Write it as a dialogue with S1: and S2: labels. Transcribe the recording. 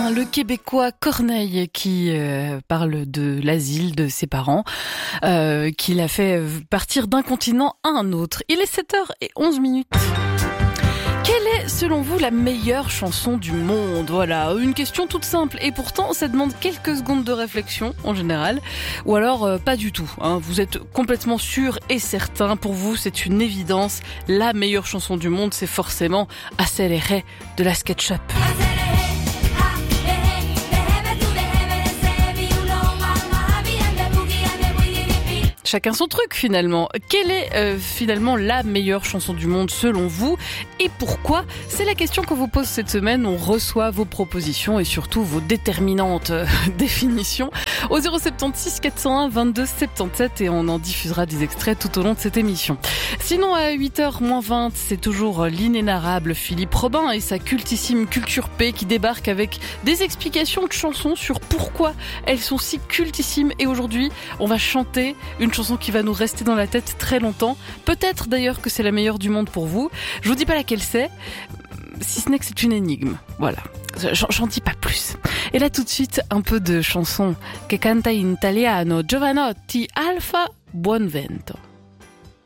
S1: matin, le Québécois Corneille qui parle de l'asile de ses parents, qui l'a fait partir d'un continent à un autre. Il est 7h11. Quelle est, selon vous, la meilleure chanson du monde ? Voilà, une question toute simple. Et pourtant, ça demande quelques secondes de réflexion, en général. Ou alors, pas du tout. Vous êtes complètement sûr et certain. Pour vous, c'est une évidence. La meilleure chanson du monde, c'est forcément Accéléré de la SketchUp. Chacun son truc finalement. Quelle est finalement la meilleure chanson du monde selon vous et pourquoi ? C'est la question qu'on vous pose cette semaine. On reçoit vos propositions et surtout vos déterminantes définitions au 076 401 22 77 et on en diffusera des extraits tout au long de cette émission. Sinon à 8h20, c'est toujours l'inénarrable Philippe Robin et sa cultissime Culture P qui débarque avec des explications de chansons sur pourquoi elles sont si cultissimes et aujourd'hui on va chanter une chanson qui va nous rester dans la tête très longtemps. Peut-être d'ailleurs que c'est la meilleure du monde pour vous. Je vous dis pas laquelle c'est, si ce n'est que c'est une énigme. Voilà, j'en dis pas plus. Et là tout de suite, un peu de chanson que canta in italiano Giovanotti Alfa Buonvento.